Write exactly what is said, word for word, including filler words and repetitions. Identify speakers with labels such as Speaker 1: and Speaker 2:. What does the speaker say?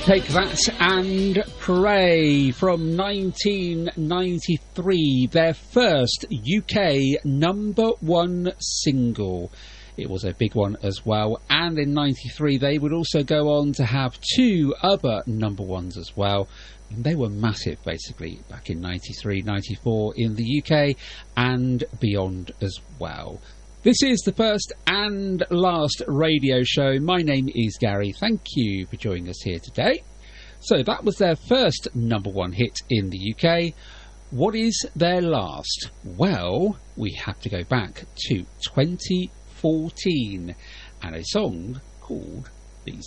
Speaker 1: Take That and Pray from nineteen ninety-three, their first U K number one single. It was a big one as well, and in ninety-three they would also go on to have two other number ones as well. And they were massive basically back in ninety-three, ninety-four in the U K and beyond as well. This is the first and last radio show. My name is Gary. Thank you for joining us here today. So that was their first number one hit in the U K. What is their last? Well, we have to go back to twenty fourteen and a song called